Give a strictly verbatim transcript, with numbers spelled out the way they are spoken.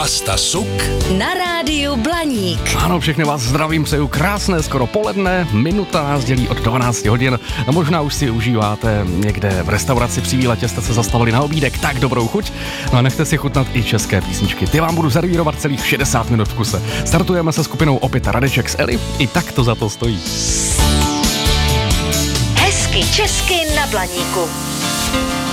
Vlasta Suk na rádiu Blaník. Ano, všechny vás zdravím, přeju krásné skoro poledne, minuta nás dělí od dvanácti hodin a možná už si užíváte někde v restauraci při výletě, jste se zastavili na obídek, tak dobrou chuť. No a nechte si chutnat i české písničky, ty vám budu servírovat celých šedesát minut v kuse. Startujeme se skupinou Opět Radeček s Eli, i tak to za to stojí. Hezky česky na Blaníku.